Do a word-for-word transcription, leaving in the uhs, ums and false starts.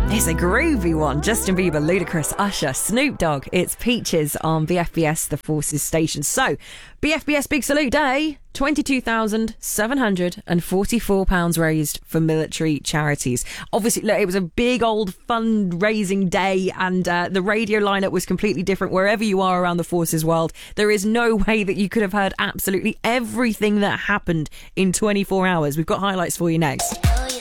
It's a groovy one. Justin Bieber, Ludacris, Usher, Snoop Dogg. It's Peaches on B F B S, the Forces station. So, B F B S Big Salute Day, twenty-two thousand seven hundred forty-four pounds raised for military charities. Obviously, look, it was a big old fundraising day, and uh, the radio lineup was completely different wherever you are around the Forces world. There is no way that you could have heard absolutely everything that happened in twenty-four hours. We've got highlights for you next.